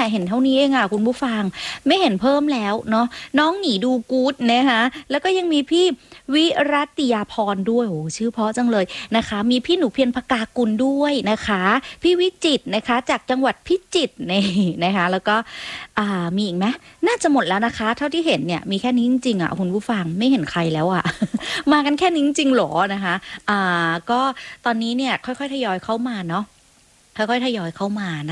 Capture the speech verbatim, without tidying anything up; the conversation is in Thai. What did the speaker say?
เห็นเท่านี้เองอ่ะคุณผู้ฟังไม่เห็นเพิ่มแล้วเนาะน้องหนีดูกู๊ดนะคะแล้วก็ยังมีพี่วิรัติยาพรด้วยโอ้ชื่อเพราะจังเลยนะคะมีพี่หนูเพียรพกากุลด้วยนะคะพี่วิจิตรนะคะจากจังหวัดพิจิตรนี่นะคะแล้วก็อ่ามีอีกไหมน่าจะหมดแล้วนะคะเท่าที่เห็นเนี่ยมีแค่นี้จริงๆอ่ะคุณผู้ฟังไม่เห็นใครแล้วอ่ะ มากันแค่นี้จริงๆหรอนะคะอ่าก็ตอนนี้เนี่ยค่อยๆทยอยเข้ามาเนาะค่อยๆทยอยเข้ามานะ